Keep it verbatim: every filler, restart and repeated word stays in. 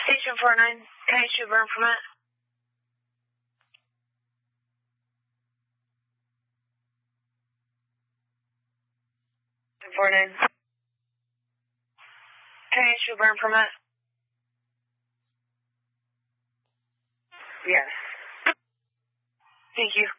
Station four nine, can I issue a burn permit? four nine. Can I issue a burn permit? Yes. Thank you.